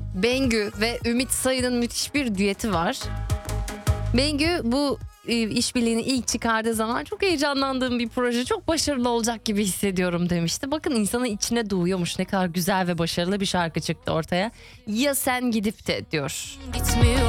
Bengü ve Ümit Sayın'ın müthiş bir düeti var. Bengü bu işbirliğini ilk çıkardığı zaman çok heyecanlandığım bir proje, çok başarılı olacak gibi hissediyorum demişti. Bakın insanın içine doğuyormuş, ne kadar güzel ve başarılı bir şarkı çıktı ortaya. Ya sen gidip de diyor. Gitmiyor.